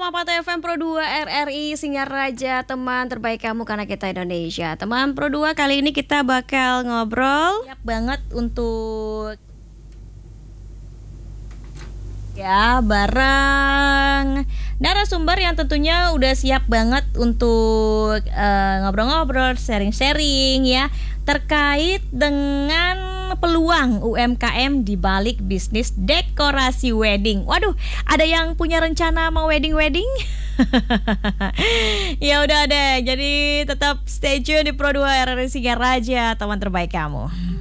101,4 FM Pro 2 RRI Singaraja, teman terbaik kamu karena kita Indonesia. Teman Pro 2, kali ini kita bakal ngobrol. Siap banget untuk bareng narasumber yang tentunya udah siap banget untuk ngobrol-ngobrol, sharing-sharing ya terkait dengan peluang UMKM di balik bisnis dekorasi wedding. Waduh, ada yang punya rencana mau wedding? Ya udah deh, jadi tetap stay tune di Pro 2 RRI Singaraja, teman terbaik kamu.